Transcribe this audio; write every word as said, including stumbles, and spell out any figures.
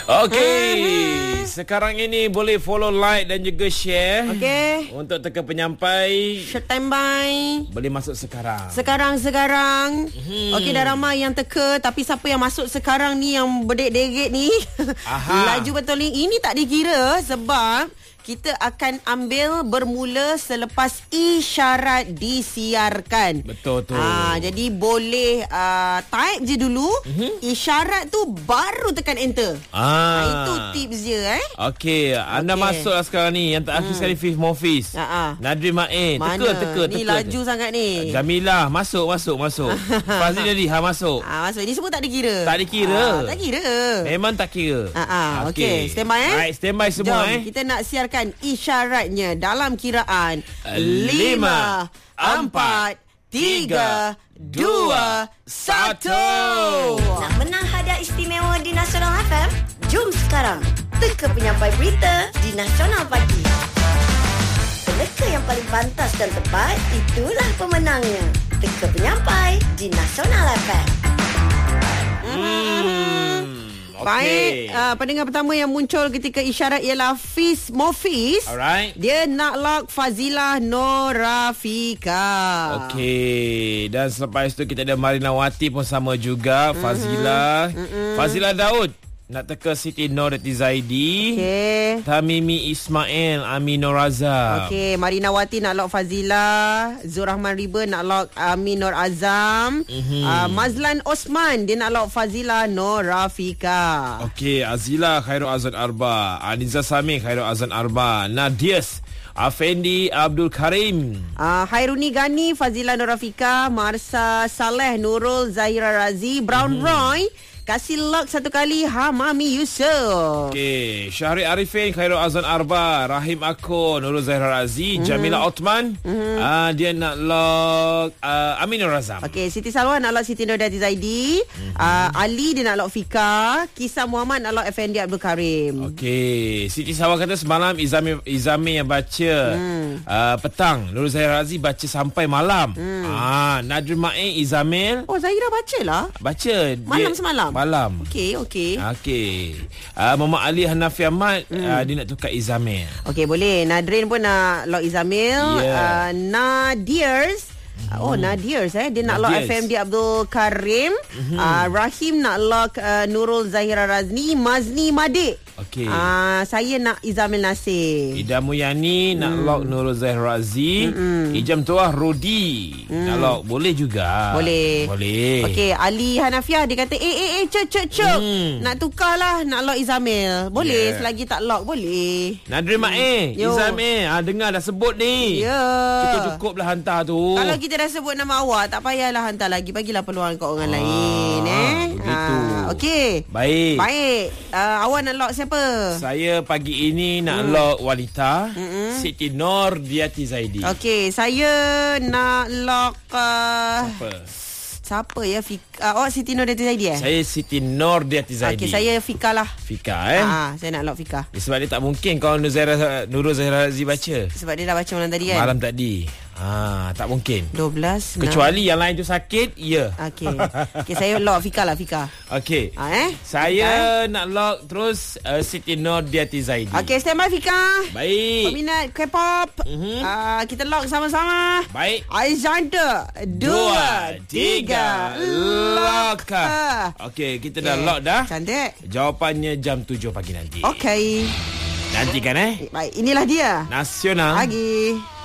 Okey, sekarang ini boleh follow, like dan juga share. Okey. Untuk teka penyampai, Standby. boleh masuk sekarang. Sekarang-sekarang. Hmm. Okey, dah ramai yang teka. Tapi siapa yang masuk sekarang ni, yang berdek-deret ni, Aha. laju betul ni. Ini tak dikira sebab kita akan ambil bermula selepas isyarat disiarkan. Betul tu. Ha, jadi boleh uh, type je dulu. Uh-huh. Isyarat tu baru tekan enter. Ah. Ha, itu tips dia eh. Okey, anda Okey. masuklah sekarang ni. Yang terakhir hmm. sekali Fizz Mofis. Ha-ha. Nadri Ma'in. Teka, Mana? teka, teka. Ni laju sangat ni. Jamilah, masuk, masuk, masuk. Fazli Nadi, ha masuk. Ah, masuk. Ini semua tak dikira. Tak dikira. Ah, tak kira. Memang tak kira. Ah, ah, okey. Standby eh. Baik, standby semua. Jom, eh. kita nak siarkan isyaratnya dalam kiraan Lima, empat, tiga, dua, satu. Nak menang hadiah istimewa di Nasional F M? Jom sekarang teka penyampai berita di Nasional Pagi. Peneka yang paling pantas dan tepat, itulah pemenangnya. Teka penyampai di Nasional F M. Hmm. Baik, Okey. uh, pendengar pertama yang muncul ketika isyarat ialah Fizz Mofis. Alright. Dia nak lock Fazilah Norafika. Okey. Dan selepas itu kita ada Marina Wati pun sama juga. Mm-hmm. Fazilah. Mm-hmm. Fazilah Daud nak teka Siti Nur Zaidi. Okey. Tamimi Ismail, Aminur Razak. Okey, Marina Wati nak lock Fazilah. Zurrahman Riba nak lock Aminur Azam. Mm-hmm. Uh, Mazlan Osman dia nak lock Fazilah Norafika. Okey, Azila Khairul Azan Arba, Aniza Sami Khairul Azan Arba, Nadias Afendi Abdul Karim. Uh, Hairuni Gani Fazilah Norafika, Marsa Saleh Nurul Zahira Razi, Brown mm-hmm. Roy kasih lock satu kali Hamami Yusof. Okey, Syahri Arifin Khairul Azan Arba, Rahim Ako Nurul Zahira Razi, mm-hmm. Jamila Othman mm-hmm. uh, dia nak lock uh, Aminur Razam. Okey, Siti Salwa nak lock Siti Nur Zaidi, mm-hmm. uh, Ali dia nak lock Fika, Kisah Muhammad nak lock Effendi Abdul Karim. Okey, Siti Salwa kata semalam Izami Izami yang baca mm. uh, petang, Nurul Zahira Razi baca sampai malam. Mm. Ah, Nadri Ma'in Izamil. Oh, Zahira baca lah. Baca malam dia, semalam. Malam. Okey, okey. Okey. Uh, Muhammad Ali Hanafi Ahmad hmm. uh, dia nak tukar Izamil. Okey, boleh. Nadrin pun nak lock Izamil. Yeah. Uh, Nadirs. Hmm. Oh, Nadirs eh. Dia nak lock F M D Abdul Karim. Hmm. Uh, Rahim nak lock uh, Nurul Zahira Razni. Mazni Madik. Okey. Uh, saya nak Izamil Nasir. Ida Muyani hmm. nak lock Nurul Zahira Razi. Hmm. Ijam Tuah Rudi hmm. nak lock. Boleh juga. Boleh. Boleh. Okey, Ali Hanafiah dia kata eh eh eh cek cek cek. Hmm. Nak tukarlah, nak lock Izamil. Boleh, yeah. Selagi tak lock boleh. Nadri Ma'in, Yo. Izamil. Ah, dengar dah sebut ni. Ya. Yeah. Cukup-cukuplah hantar tu. Kalau kita dah sebut nama awak, tak payahlah hantar lagi. Bagilah peluang kat orang ah, lain eh. Begitu. Ah, okey. Baik. Baik. Uh, awak nak lock siapa? Saya pagi ini nak hmm. lock wanita. Mm-mm. Siti Nur Diati Zaidi. Okey, saya nak lock uh, Siapa? Siapa ya? Fika. Uh, oh, Siti Nur Diati Zaidi eh? Saya Siti Nur Diati Zaidi. Okey, saya Fika lah. Fika eh. Ah, saya nak lock Fika. Ya, sebab dia tak mungkin kalau Nur Zahira Nurul Zahira Razi baca. Sebab dia dah baca malam tadi kan? Malam tadi. Ah, tak mungkin. dua belas Kecuali enam. Yang lain tu sakit, ya. Okey. Okey, saya lock Fika lah, Fika. Okey. Ah, eh? Saya Fika, eh? nak lock terus uh, Siti Nur Diati Zaidi. Okey, stand by Fika. Baik. Peminat K-pop. Mm-hmm. Uh, kita lock sama-sama. Baik. Alexander. Dua, tiga, lock. Okey, kita dah lock dah. Cantik. Jawapannya jam tujuh pagi nanti. Okey. Nantikan eh. Baik, inilah dia. Nasional. Pagi.